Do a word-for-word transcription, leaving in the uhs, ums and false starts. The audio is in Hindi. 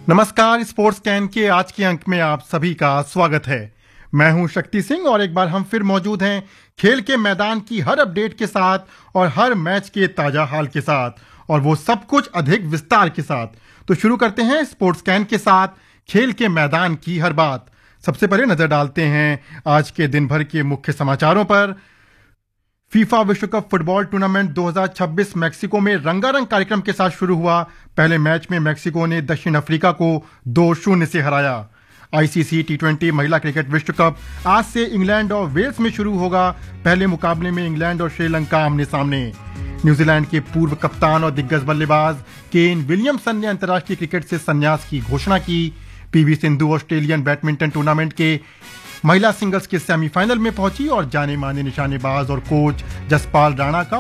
नमस्कार, स्पोर्ट्स कैन के आज के अंक में आप सभी का स्वागत है। मैं हूं शक्ति सिंह और एक बार हम फिर मौजूद हैं खेल के मैदान की हर अपडेट के साथ और हर मैच के ताजा हाल के साथ, और वो सब कुछ अधिक विस्तार के साथ। तो शुरू करते हैं स्पोर्ट्स कैन के साथ खेल के मैदान की हर बात। सबसे पहले नजर डालते हैं आज के दिन भर के मुख्य समाचारों पर। फीफा विश्व कप फुटबॉल टूर्नामेंट दो हज़ार छब्बीस मैक्सिको में रंगारंग कार्यक्रम के साथ शुरू हुआ। पहले मैच में मैक्सिको ने दक्षिण अफ्रीका को दो शून्य से हराया। आईसीसी टी ट्वेंटी महिला क्रिकेट विश्व कप आज से इंग्लैंड और वेल्स में शुरू होगा। पहले मुकाबले में इंग्लैंड और श्रीलंका आमने सामने। न्यूजीलैंड के पूर्व कप्तान और दिग्गज बल्लेबाज केन विलियमसन ने अंतर्राष्ट्रीय क्रिकेट से संन्यास की घोषणा की। PV Sindhu Australian badminton tournament के महिला सिंगल्स के सेमीफाइनल में पहुंची और जाने माने निशानेबाज और कोच जसपाल राणा का